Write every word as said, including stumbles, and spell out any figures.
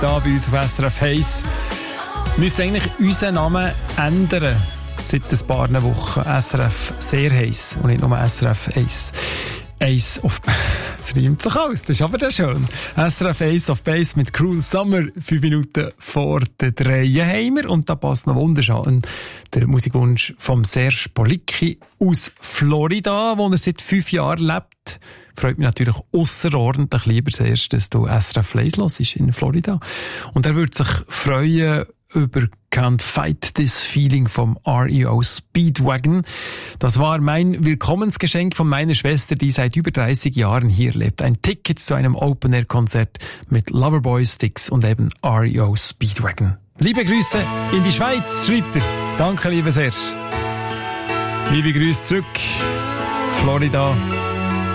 da bei uns auf S R F eins. Wir müssen eigentlich unseren Namen ändern seit ein paar Wochen. S R F sehr heiß und nicht nur S R F eins. Ace of Es reimt sich aus, das ist aber dann schön. S R F Ace of Base mit Cruel Summer, fünf Minuten vor der Dreienheimer. Und da passt noch wunderschön der Musikwunsch vom Serge Policki aus Florida, wo er seit fünf Jahren lebt. Freut mich natürlich ausserordentlich, lieber Serge, dass du S R F eins hörst in Florida. Und er würde sich freuen über Can't Fight This Feeling vom R E O Speedwagon. Das war mein Willkommensgeschenk von meiner Schwester, die seit über dreißig Jahren hier lebt. Ein Ticket zu einem Open-Air-Konzert mit Loverboy Sticks und eben R E O Speedwagon. Liebe Grüße in die Schweiz, schreibt er. Danke, liebe Serge. Liebe Grüße zurück, Florida.